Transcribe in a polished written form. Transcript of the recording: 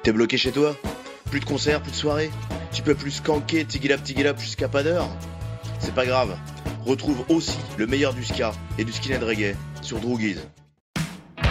T'es bloqué chez toi? Plus de concerts, plus de soirées? Tu peux plus skanker tigilap jusqu'à pas d'heure? C'est pas grave. Retrouve aussi le meilleur du ska et du skinhead reggae sur Droogies.